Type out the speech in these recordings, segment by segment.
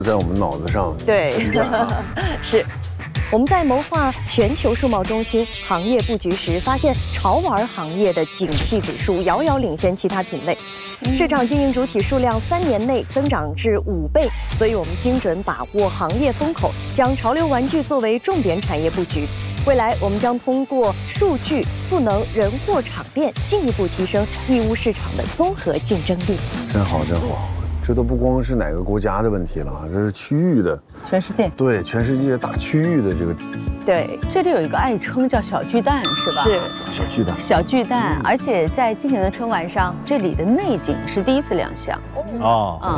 在我们脑子上。 对，是。我们在谋划全球数贸中心行业布局时，发现潮玩行业的景气指数遥遥领先其他品类，市场经营主体数量3年内增长至5倍，所以我们精准把握行业风口，将潮流玩具作为重点产业布局。未来我们将通过数据、赋能、人货场链，进一步提升义乌市场的综合竞争力。 真好，真好。这都不光是哪个国家的问题了，这是区域的， 全世界。 对，全世界大区域的这个。 对， 这里有一个爱称叫小巨蛋，是吧？ 是小巨蛋。 小巨蛋，而且在今年的春晚上，这里的内景是第一次亮相。 哦。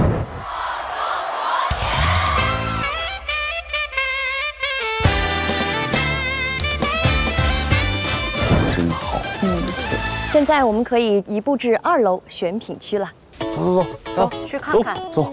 真好。 现在我们可以移步至2楼选品区了。 走， 去看看。 走。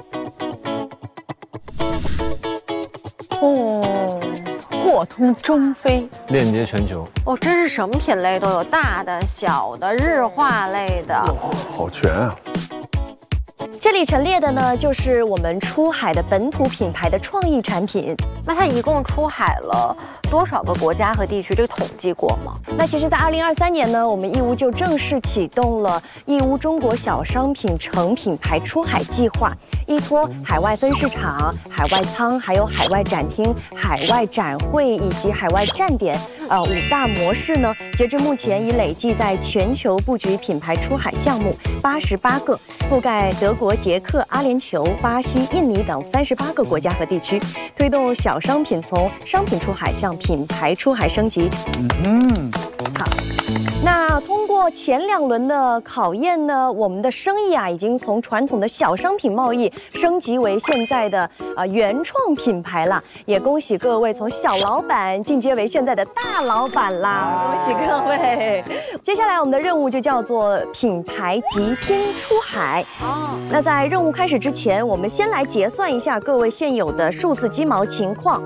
哦，货通中非， 链接全球。 哦，真是什么品类都有，大的、小的、日化类的， 好全啊！ 这里陈列的呢，就是我们出海的本土品牌的创意产品。 那它一共出海了多少个国家和地区？这个统计过吗？ 那其实，在2023年呢，我们义乌就正式启动了义乌中国小商品城品牌出海计划，依托海外分市场、海外仓，还有海外展厅、海外展会以及海外站点，5大模式呢，截至目前已累计在全球布局品牌出海项目88个，覆盖德国、捷克、阿联酋、巴西、印尼等38个国家和地区，推动小商品从商品出海向品牌出海升级。好，那通过前2轮的考验呢，我们的生意已经从传统的小商品贸易升级为现在的原创品牌了。也恭喜各位从小老板进阶为现在的大老板啦！恭喜各位！接下来我们的任务就叫做品牌急拼出海。那在任务开始之前，我们先来结算一下各位现有的数字鸡毛情况。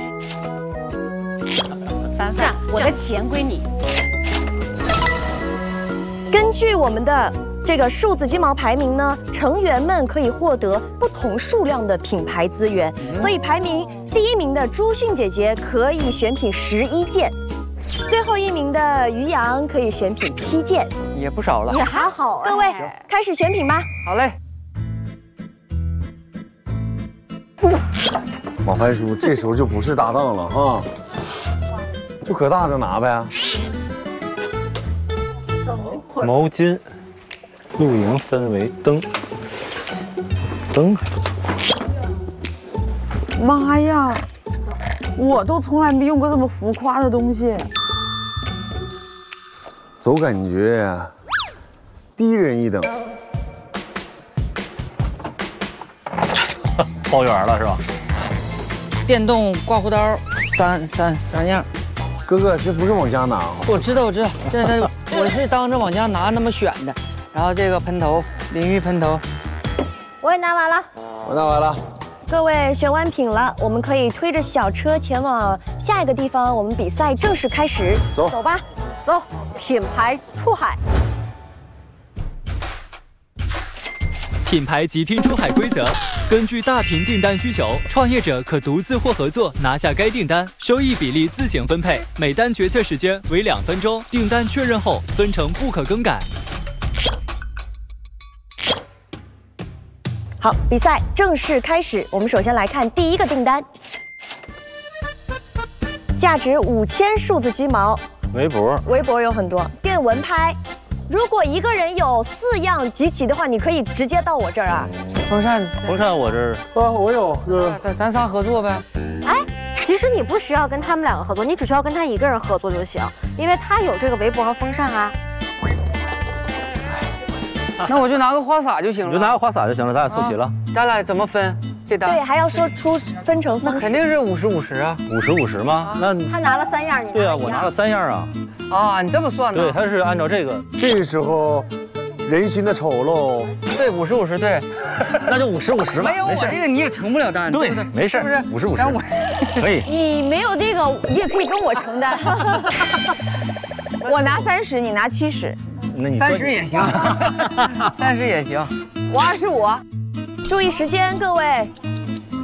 凡凡，我的钱归你。 根据我们的这个数字鸡毛排名呢，成员们可以获得不同数量的品牌资源，所以排名第1名的朱迅姐姐可以选品11件，最后1名的于洋可以选品7件， 也不少了， 也还好。 各位开始选品吧。 好嘞。 马凡叔这时候就不是搭档了哈，就可大的拿呗。 毛巾，露营氛围灯，灯还不错。 妈呀，我都从来没用过这么浮夸的东西。 走感觉呀，低人一等。 包圆了是吧？ 电动刮胡刀三样。 哥哥，这不是往家拿啊？ 我知道，这我是当着往家拿那么选的。然后这个喷头，淋浴喷头， 我也拿完了。 我拿完了。 各位选完品了，我们可以推着小车前往下一个地方，我们比赛正式开始。走吧， 走，品牌出海。 品牌急拼出海规则：根据大屏订单需求，创业者可独自或合作拿下该订单，收益比例自行分配，每单决策时间为2分钟，订单确认后分成不可更改。 好，比赛正式开始。我们首先来看第1个订单，价值5000数字鸡毛。围脖有很多，电蚊拍。如果一个人有4样集齐的话，你可以直接到我这儿啊。 风扇我这儿啊，我有哥， 咱仨合作呗。 哎，其实你不需要跟他们2个合作，你只需要跟他1个人合作就行，因为他有这个围脖和风扇啊。 那我就拿个花洒就行了。 你就拿个花洒就行了，咱俩凑齐了。 咱俩怎么分这单？ 对，还要说出分成方式。 那肯定是50-50啊。 50-50吗？那他拿了3样，你对啊，我拿了3样啊。 啊，你这么算的？ 对，他是按照这个。 这个时候，人心的丑陋。 对，50-50，对。 那就50-50吧。 没有我这个你也成不了单，对不对？ 没事， 是不是 50-50，可以。 你没有这个，你也可以跟我承担。 我拿30，你拿70。 那你 30也行，30也行。 我25。 注意时间，各位。